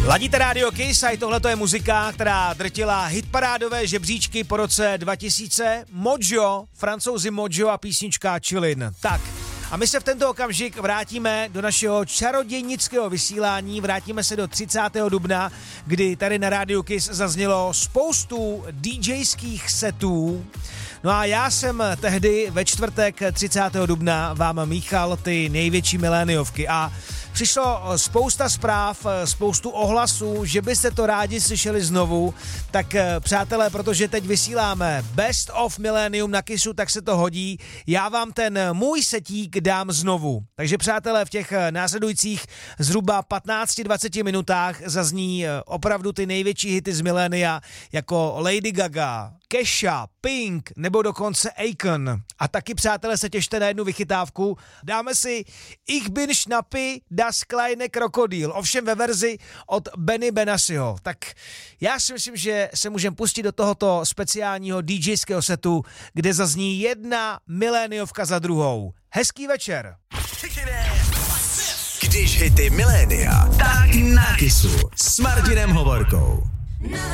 Ladíte Radio Kiss a tohleto je muzika, která drtila hitparádové žebříčky po roce 2000. Mojo, Francouzi Mojo a písnička Chillin. Tak, a my se v tento okamžik vrátíme do našeho čarodějnického vysílání, vrátíme se do 30. dubna, kdy tady na Radio Kiss zaznělo spoustu DJských setů. No a já jsem tehdy ve čtvrtek 30. dubna vám míchal ty největší miléniovky a přišlo spousta zpráv, spoustu ohlasů, že byste to rádi slyšeli znovu, tak přátelé, protože teď vysíláme Best of Millennium na Kissu, tak se to hodí, já vám ten můj setík dám znovu. Takže přátelé, v těch následujících zhruba 15-20 minutách zazní opravdu ty největší hity z milénia, jako Lady Gaga, Kesha, Pink nebo dokonce Akon. A taky, přátelé, se těšte na jednu vychytávku. Dáme si Ich bin Schnappi, das kleine Krokodil, ovšem ve verzi od Benny Benassiho. Tak já si myslím, že se můžeme pustit do tohoto speciálního DJského setu, kde zazní jedna miléniovka za druhou. Hezký večer. Když hity milénia, tak na Kissu s Martinem Hovorkou.